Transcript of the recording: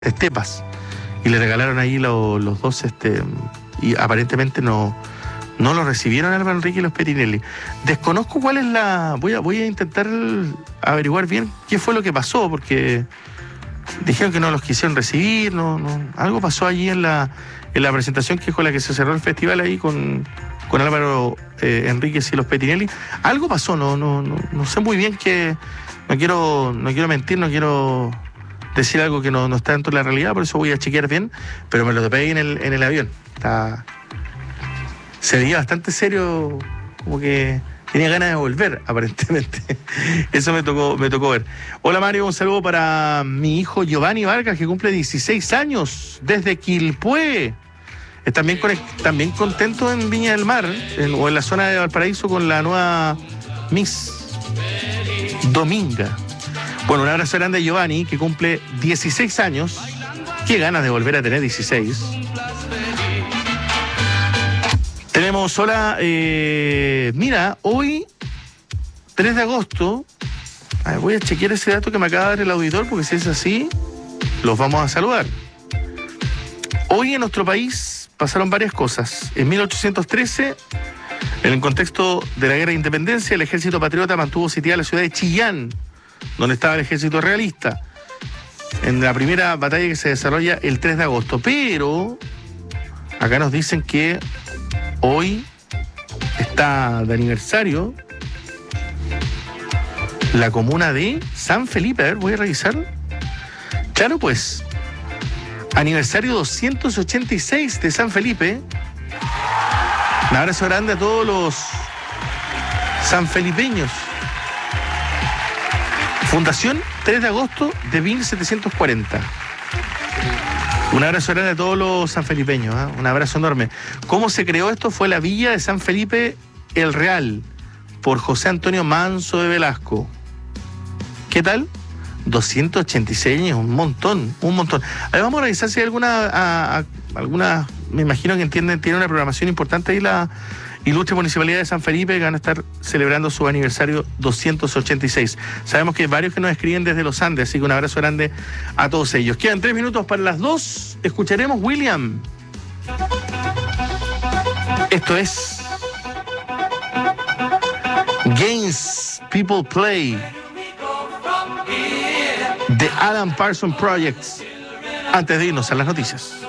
estepas. Y le regalaron ahí los dos, y aparentemente no lo recibieron Álvaro Enrique y los Pettinelli. Desconozco cuál es la... Voy a intentar averiguar bien qué fue lo que pasó, porque dijeron que no los quisieron recibir, algo pasó allí en la presentación que es con la que se cerró el festival ahí con Álvaro Enríquez y los Pettinelli. Algo pasó, no sé muy bien qué. No quiero mentir, no quiero decir algo que no está dentro de la realidad, por eso voy a chequear bien, pero me lo topé ahí en el avión. Se veía bastante serio, como que tenía ganas de volver, aparentemente. Eso me tocó ver. Hola Mario, un saludo para mi hijo Giovanni Vargas, que cumple 16 años, desde Quilpué. Están bien contentos en Viña del Mar, o en la zona de Valparaíso, con la nueva Miss Dominga. Bueno, un abrazo grande a Giovanni, que cumple 16 años. Qué ganas de volver a tener 16. Tenemos, hola, mira, hoy, 3 de agosto, voy a chequear ese dato que me acaba de dar el auditor, porque si es así, los vamos a saludar. Hoy en nuestro país pasaron varias cosas. En 1813, en el contexto de la Guerra de Independencia, el Ejército Patriota mantuvo sitiada la ciudad de Chillán, donde estaba el Ejército Realista, en la primera batalla que se desarrolla el 3 de agosto. Pero acá nos dicen que hoy está de aniversario la comuna de San Felipe. A ver, voy a revisar. Claro, pues, aniversario 286 de San Felipe. Un abrazo grande a todos los sanfelipeños. Fundación 3 de agosto de 1740. Un abrazo grande a todos los sanfelipeños, ¿eh? Un abrazo enorme. ¿Cómo se creó esto? Fue la villa de San Felipe el Real, por José Antonio Manso de Velasco. ¿Qué tal? 286 años, un montón. A ver, vamos a revisar si hay alguna, me imagino que tiene una programación importante ahí la ilustre Municipalidad de San Felipe, que van a estar celebrando su aniversario 286. Sabemos que hay varios que nos escriben desde los Andes, así que un abrazo grande a todos ellos. Quedan 3 minutos para las 2. Escucharemos William. Esto es Games People Play, The Alan Parsons Project, antes de irnos a las noticias.